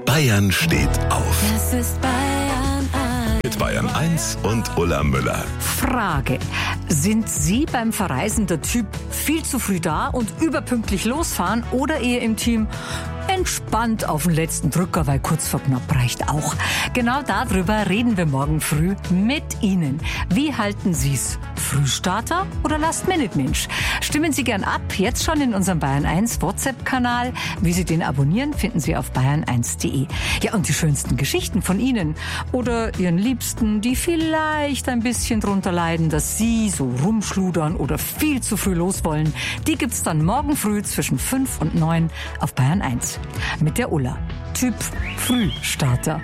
Bayern steht auf. Es ist Bayern 1. Mit Bayern 1 und Ulla Müller. Frage. Sind Sie beim Verreisen der Typ viel zu früh da und überpünktlich losfahren oder eher im Team entspannt auf den letzten Drücker, weil kurz vor knapp reicht auch? Genau darüber reden wir morgen früh mit Ihnen. Wie halten Sie's? Frühstarter oder Last-Minute-Mensch? Stimmen Sie gern ab, jetzt schon in unserem Bayern 1 WhatsApp-Kanal. Wie Sie den abonnieren, finden Sie auf bayern1.de. Ja, und die schönsten Geschichten von Ihnen oder Ihren Liebsten, die vielleicht ein bisschen drunter leiden, dass Sie so rumschludern oder viel zu früh los wollen, die gibt's dann morgen früh zwischen 5 und 9 auf Bayern 1. Mit der Ulla. Typ Frühstarter.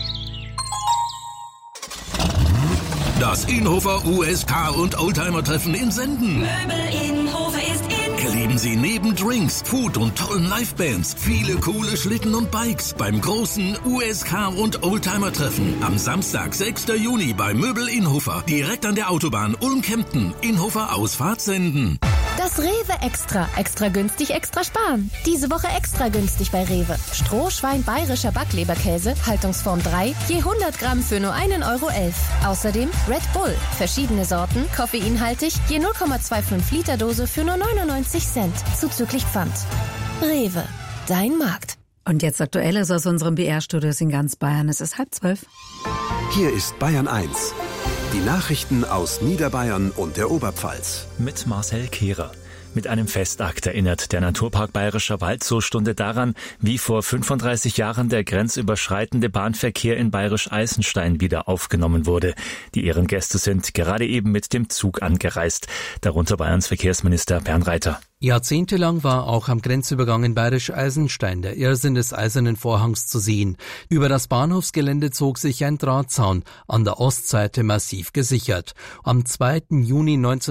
Das Inhofer USK und Oldtimer-Treffen in Senden. Möbel Inhofer ist in. Erleben Sie neben Drinks, Food und tollen Livebands viele coole Schlitten und Bikes beim großen USK und Oldtimer-Treffen am Samstag, 6. Juni bei Möbel Inhofer. Direkt an der Autobahn Ulm-Kempten. Inhofer Ausfahrt Senden. Das Rewe Extra. Extra günstig, extra sparen. Diese Woche extra günstig bei Rewe. Strohschwein bayerischer Backleberkäse, Haltungsform 3, je 100 Gramm für nur 1,11 €. Außerdem Red Bull. Verschiedene Sorten, koffeinhaltig, je 0,25 Liter Dose für nur 99 Cent. Zuzüglich Pfand. Rewe. Dein Markt. Und jetzt Aktuelles aus unseren BR-Studios in ganz Bayern. Es ist 11:30. Hier ist Bayern 1. Die Nachrichten aus Niederbayern und der Oberpfalz. Mit Marcel Kehrer. Mit einem Festakt erinnert der Naturpark Bayerischer Wald zur Stunde daran, wie vor 35 Jahren der grenzüberschreitende Bahnverkehr in Bayerisch-Eisenstein wieder aufgenommen wurde. Die Ehrengäste sind gerade eben mit dem Zug angereist, darunter Bayerns Verkehrsminister Bernd Reiter. Jahrzehntelang war auch am Grenzübergang in Bayerisch-Eisenstein der Irrsinn des Eisernen Vorhangs zu sehen. Über das Bahnhofsgelände zog sich ein Drahtzaun, an der Ostseite massiv gesichert. Am 2. Juni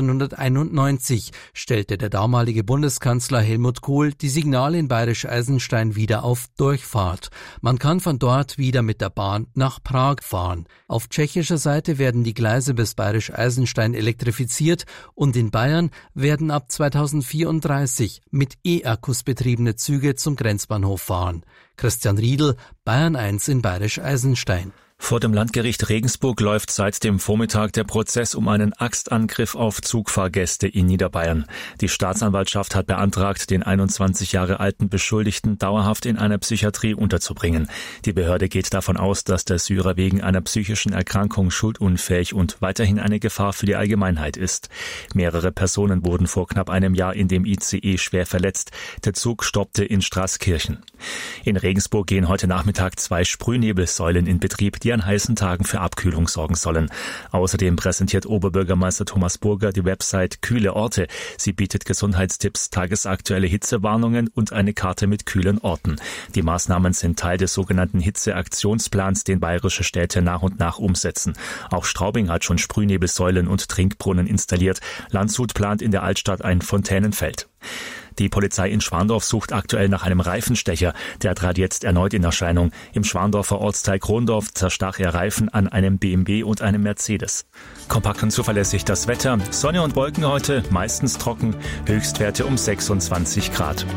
1991 stellte der damalige Bundeskanzler Helmut Kohl die Signale in Bayerisch-Eisenstein wieder auf Durchfahrt. Man kann von dort wieder mit der Bahn nach Prag fahren. Auf tschechischer Seite werden die Gleise bis Bayerisch-Eisenstein elektrifiziert und in Bayern werden ab 2034 mit E-Akkus betriebene Züge zum Grenzbahnhof fahren. Christian Riedl, Bayern 1 in Bayerisch-Eisenstein. Vor dem Landgericht Regensburg läuft seit dem Vormittag der Prozess um einen Axtangriff auf Zugfahrgäste in Niederbayern. Die Staatsanwaltschaft hat beantragt, den 21 Jahre alten Beschuldigten dauerhaft in einer Psychiatrie unterzubringen. Die Behörde geht davon aus, dass der Syrer wegen einer psychischen Erkrankung schuldunfähig und weiterhin eine Gefahr für die Allgemeinheit ist. Mehrere Personen wurden vor knapp einem Jahr in dem ICE schwer verletzt. Der Zug stoppte in Straßkirchen. In Regensburg gehen heute Nachmittag 2 Sprühnebelsäulen in Betrieb, die an heißen Tagen für Abkühlung sorgen sollen. Außerdem präsentiert Oberbürgermeister Thomas Burger die Website Kühle Orte. Sie bietet Gesundheitstipps, tagesaktuelle Hitzewarnungen und eine Karte mit kühlen Orten. Die Maßnahmen sind Teil des sogenannten Hitzeaktionsplans, den bayerische Städte nach und nach umsetzen. Auch Straubing hat schon Sprühnebelsäulen und Trinkbrunnen installiert. Landshut plant in der Altstadt ein Fontänenfeld. Die Polizei in Schwandorf sucht aktuell nach einem Reifenstecher. Der trat jetzt erneut in Erscheinung. Im Schwandorfer Ortsteil Krondorf zerstach er Reifen an einem BMW und einem Mercedes. Kompakt und zuverlässig das Wetter. Sonne und Wolken heute, meistens trocken. Höchstwerte um 26 Grad.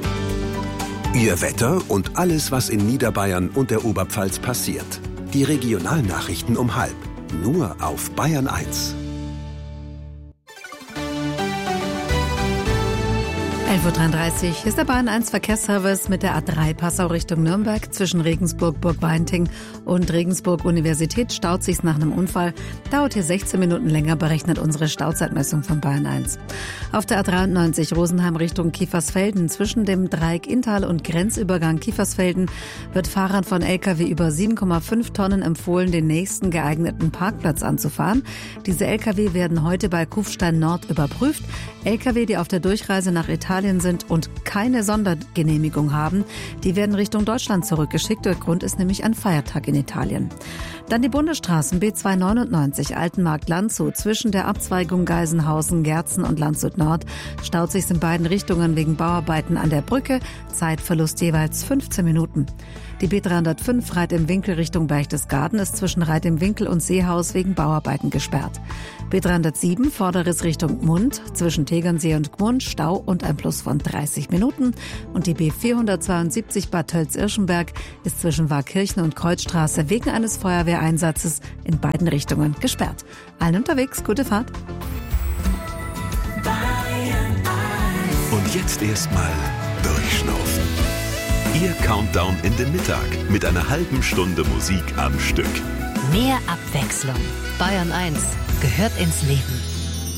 Ihr Wetter und alles, was in Niederbayern und der Oberpfalz passiert. Die Regionalnachrichten um 12:30. Nur auf Bayern 1. 11:33 Uhr ist der Bayern 1 Verkehrsservice mit der A3 Passau Richtung Nürnberg. Zwischen Regensburg, Burg-Beinting und Regensburg Universität staut sich's nach einem Unfall. Dauert hier 16 Minuten länger, berechnet unsere Stauzeitmessung von Bayern 1. Auf der A93 Rosenheim Richtung Kiefersfelden zwischen dem Dreieck Inntal und Grenzübergang Kiefersfelden wird Fahrern von LKW über 7,5 Tonnen empfohlen, den nächsten geeigneten Parkplatz anzufahren. Diese LKW werden heute bei Kufstein Nord überprüft. LKW, die auf der Durchreise nach Italien sind und keine Sondergenehmigung haben, die werden Richtung Deutschland zurückgeschickt. Der Grund ist nämlich ein Feiertag in Italien. Dann die Bundesstraßen B299 Altenmarkt-Landshut zwischen der Abzweigung Geisenhausen, Gerzen und Landshut Nord staut sich in beiden Richtungen wegen Bauarbeiten an der Brücke. Zeitverlust jeweils 15 Minuten. Die B305 Reit im Winkel Richtung Berchtesgaden ist zwischen Reit im Winkel und Seehaus wegen Bauarbeiten gesperrt. B307 Vorderriss Richtung Gmund, zwischen Tegernsee und Gmund Stau und ein Plus von 30 Minuten. Und die B472 Bad Tölz-Irschenberg ist zwischen Waakirchen und Kreuzstraße wegen eines Feuerwehreinsatzes in beiden Richtungen gesperrt. Allen unterwegs, gute Fahrt. Und jetzt erstmal durchschnaufen. Ihr Countdown in den Mittag mit einer halben Stunde Musik am Stück. Mehr Abwechslung. Bayern 1 gehört ins Leben.